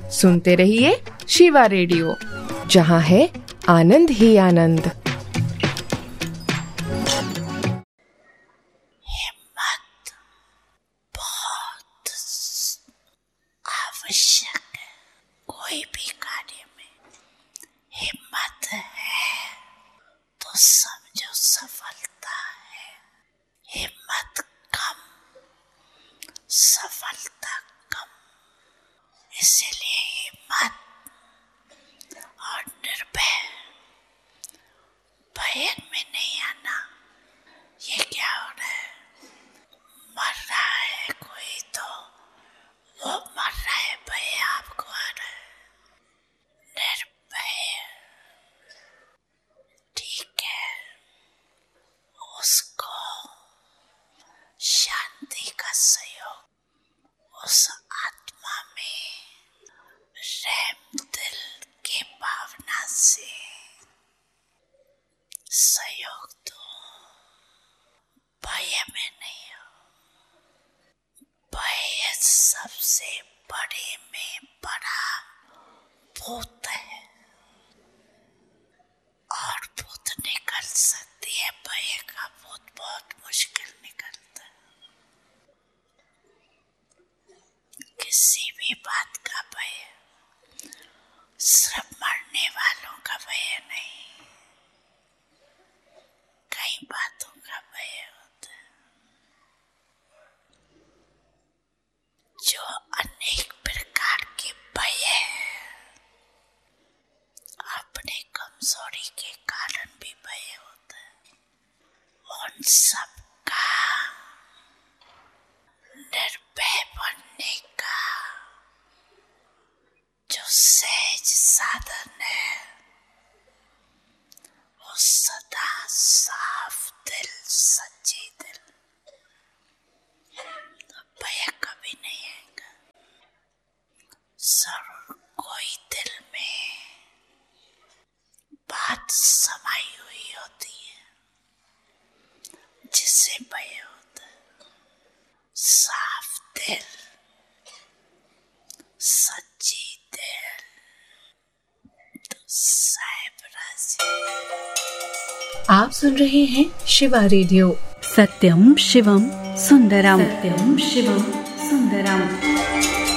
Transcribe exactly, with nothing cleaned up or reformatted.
सुनते रहिए शिवा रेडियो, जहाँ है आनंद ही आनंद। हिम्मत बहुत आवश्यक है। कोई भी कार्य में हिम्मत है तो समझो सफलता है। हिम्मत कम, सफलता कम। इसलिए हिम्मत और निर्भय, भय में नहीं आना। ये क्या हो रहा है? मर रहा है कोई तो वो मर रहा है, भय आपको आ रहा है। निर्भय, ठीक है, उसको शांति का सहयोग, उस आत्मा में रहम दिल की भावना से सहयोग दो। भय में नहीं हो। भय सबसे बड़े में बड़ा भूत है, और भूत निकल सकती है। भय का भूत बहुत मुश्किल निकलता है। किसी भी बात का भय, सिर्फ मरने वालों का भय नहीं, कई बातों का भय होता है जो अनेक प्रकार के भय है। अपने कमजोरी के कारण भी भय होता है। उन सब का निर्भय बनने का जो सहज साधन है, वो सदा साफ दिल, सच्चे दिल, तो भय कभी नहीं आएगा। जरूर कोई दिल में बात समाई हुई होती है जिससे भय होता है। साफ दिल, सच्ची दिल, तो साहिब राजी। आप सुन रहे हैं शिवा रेडियो। सत्यम शिवम सुंदरम, सत्यम शिवम सुंदरम।